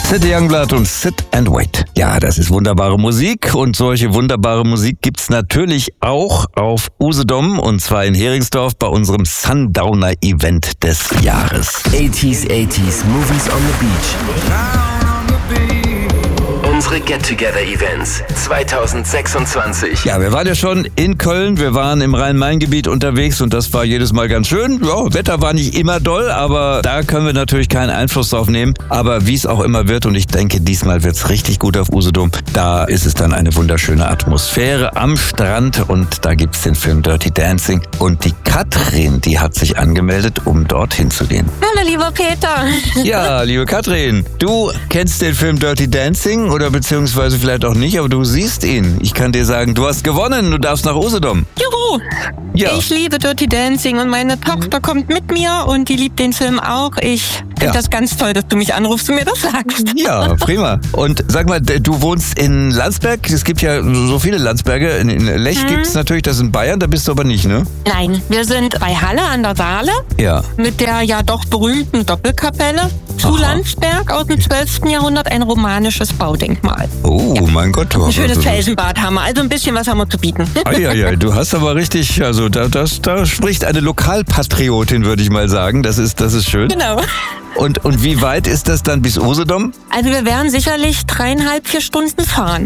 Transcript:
City Youngblood und Sit and Wait. Ja, das ist wunderbare Musik und solche wunderbare Musik gibt's natürlich auch auf Usedom und zwar in Heringsdorf bei unserem Sundowner-Event des Jahres. 80s Movies on the Beach. Unsere Get-Together-Events 2026. Ja, wir waren ja schon in Köln, wir waren im Rhein-Main-Gebiet unterwegs und das war jedes Mal ganz schön. Ja, Wetter war nicht immer doll, aber da können wir natürlich keinen Einfluss drauf nehmen. Aber wie es auch immer wird, und ich denke, diesmal wird's richtig gut auf Usedom, da ist es dann eine wunderschöne Atmosphäre am Strand und da gibt's den Film Dirty Dancing. Und die Katrin, die hat sich angemeldet, um dorthin zu gehen. Hallo, lieber Peter. Ja, liebe Katrin, du kennst den Film Dirty Dancing oder beziehungsweise vielleicht auch nicht, aber du siehst ihn. Ich kann dir sagen, du hast gewonnen, du darfst nach Usedom. Juhu! Ja. Ich liebe Dirty Dancing und meine Tochter kommt mit mir und die liebt den Film auch. Ich finde das ganz toll, dass du mich anrufst und mir das sagst. Ja, prima. Und sag mal, du wohnst in Landsberg. Es gibt ja so viele Landsberge. In Lech gibt's natürlich, das ist in Bayern, da bist du aber nicht, ne? Nein, wir sind bei Halle an der Saale Ja. mit der ja doch berühmten Doppelkapelle zu Aha. Landsberg aus dem 12. Jahrhundert, ein romanisches Baudenkmal. Oh, mein Gott. Du Ein hast schönes also- Felsenbad haben wir, also ein bisschen was haben wir zu bieten. Eieiei, du hast aber richtig, also da spricht eine Lokalpatriotin, würde ich mal sagen. Das ist schön. Genau. Und wie weit ist das dann bis Usedom? Also wir werden sicherlich 3,5, 4 Stunden fahren.